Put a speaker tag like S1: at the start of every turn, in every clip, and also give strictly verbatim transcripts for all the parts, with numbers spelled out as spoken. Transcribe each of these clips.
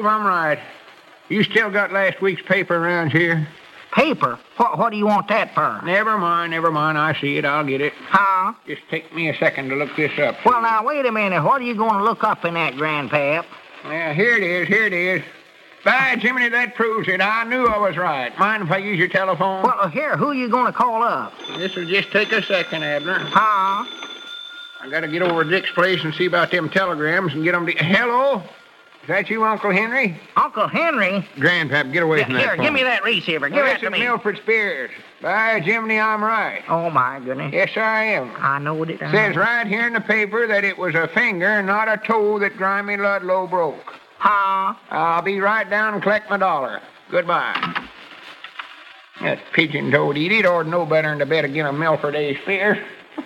S1: prove I'm right. You still got last week's paper around here?
S2: Paper? What, what do you want that for?
S1: Never mind, never mind. I see it. I'll get it.
S2: Huh?
S1: Just take me a second to look this up.
S2: Well, now, wait a minute. What are you going to look up in that, Grandpap?
S1: Yeah, here it is, here it is. By Jiminy, that proves it. I knew I was right. Mind if I use your telephone?
S2: Well, here, who are you going to call up?
S1: This'll just take a second, Abner.
S2: Huh?
S1: I gotta get over to Dick's place and see about them telegrams and get them to... Hello? Is that you, Uncle Henry?
S2: Uncle Henry?
S1: Grandpap, get away from
S2: Here,
S1: that
S2: here
S1: phone.
S2: give me that receiver. Give
S1: Well,
S2: it
S1: this
S2: to
S1: is
S2: me.
S1: Milford Spears. By Jiminy, I'm right.
S2: Oh, my goodness.
S1: Yes, I am.
S2: I know it.
S1: It says right here in the paper that it was a finger, not a toe, that Grimy Ludlow broke.
S2: Huh?
S1: I'll be right down and collect my dollar. Goodbye. That pigeon-toed idiot ought to know better than to bet against a Milford A. Spears.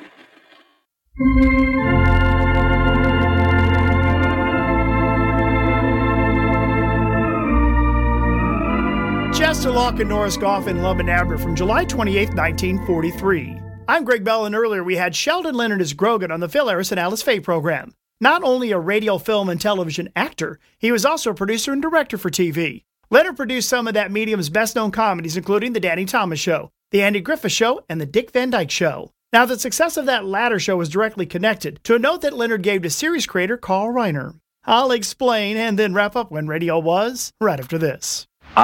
S3: Chester Lock and Norris Goff in Lum and Abner from July twenty-eighth, nineteen forty-three. I'm Greg Bell, and earlier we had Sheldon Leonard as Grogan on the Phil Harris and Alice Faye program. Not only a radio, film, and television actor, he was also a producer and director for T V. Leonard produced some of that medium's best-known comedies, including The Danny Thomas Show, The Andy Griffith Show, and The Dick Van Dyke Show. Now, the success of that latter show was directly connected to a note that Leonard gave to series creator Carl Reiner. I'll explain and then wrap up when radio was right after this.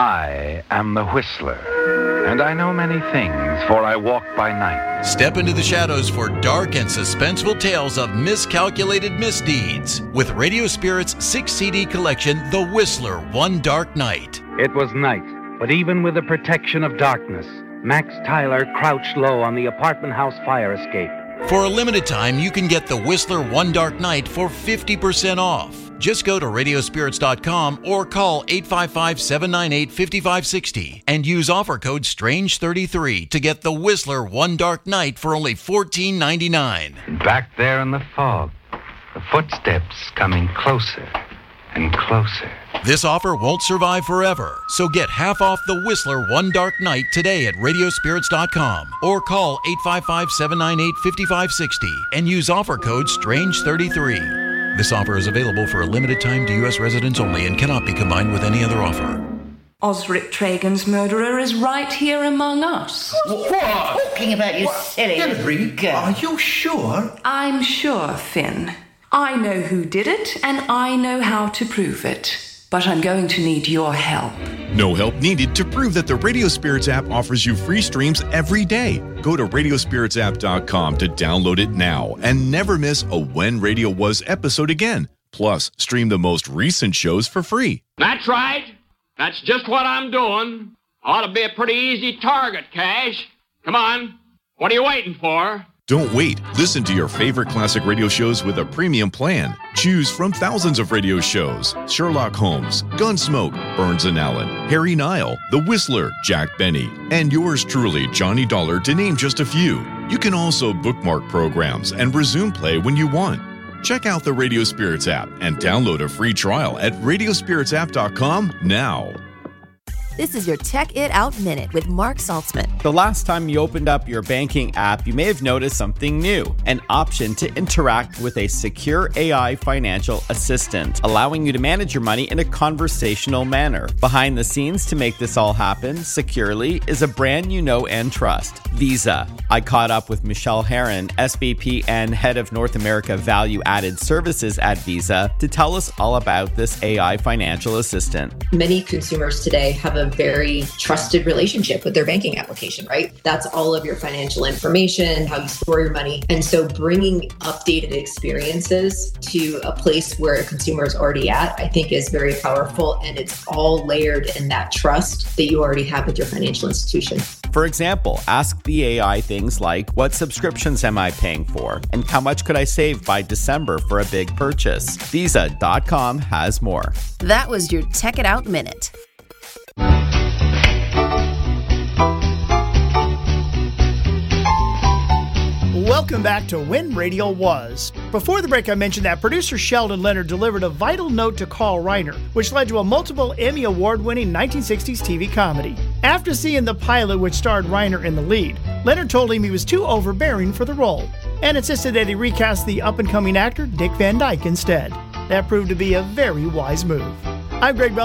S4: I am the Whistler, and I know many things, for I walk by night.
S5: Step into the shadows for dark and suspenseful tales of miscalculated misdeeds with Radio Spirit's six C D collection, The Whistler, One Dark Night.
S4: It was night, but even with the protection of darkness, Max Tyler crouched low on the apartment house fire escape.
S5: For a limited time, you can get The Whistler, One Dark Night for fifty percent off. Just go to radio spirits dot com or call eight five five, seven nine eight, five five six zero and use offer code strange thirty-three to get The Whistler One Dark Night for only fourteen ninety-nine.
S4: Back there in the fog, the footsteps coming closer and closer.
S5: This offer won't survive forever, so get half off The Whistler One Dark Night today at radio spirits dot com or call eight five five, seven nine eight, five five six zero and use offer code strange thirty-three. This offer is available for a limited time to U S residents only and cannot be combined with any other offer.
S6: Osric Tragan's murderer is right here among us.
S7: What?
S2: Talking about you silly
S7: Hilary,
S2: girl.
S7: are you sure?
S6: I'm sure, Finn. I know who did it, and I know how to prove it. But I'm going to need your help.
S8: No help needed to prove that the Radio Spirits app offers you free streams every day. Go to radio spirits app dot com to download it now and never miss a When Radio Was episode again. Plus, stream the most recent shows for free.
S9: That's right. That's just what I'm doing. Ought to be a pretty easy target, Cash. Come on. What are you waiting for?
S8: Don't wait. Listen to your favorite classic radio shows with a premium plan. Choose from thousands of radio shows: Sherlock Holmes, Gunsmoke, Burns and Allen, Harry Nile, The Whistler, Jack Benny, and yours truly, Johnny Dollar, to name just a few. You can also bookmark programs and resume play when you want. Check out the Radio Spirits app and download a free trial at radio spirits app dot com now.
S10: This is your Check It Out Minute with Mark Saltzman.
S11: The last time you opened up your banking app, you may have noticed something new, an option to interact with a secure A I financial assistant, allowing you to manage your money in a conversational manner. Behind the scenes to make this all happen securely is a brand you know and trust, Visa. I caught up with Michelle Herron, S V P and Head of North America Value Added Services at Visa, to tell us all about this A I financial assistant.
S12: Many consumers today have a very trusted relationship with their banking application, right? That's all of your financial information, how you store your money. And so bringing updated experiences to a place where a consumer is already at, I think is very powerful. And it's all layered in that trust that you already have with your financial institution.
S11: For example, ask the A I things like, what subscriptions am I paying for? And how much could I save by December for a big purchase? Visa dot com has more.
S10: That was your Check It Out Minute.
S3: Welcome back to When Radio Was. Before the break, I mentioned that producer Sheldon Leonard delivered a vital note to Carl Reiner, which led to a multiple Emmy Award-winning nineteen sixties T V comedy. After seeing the pilot, which starred Reiner in the lead, Leonard told him he was too overbearing for the role, and insisted that he recast the up-and-coming actor Dick Van Dyke instead. That proved to be a very wise move. I'm Greg Bell.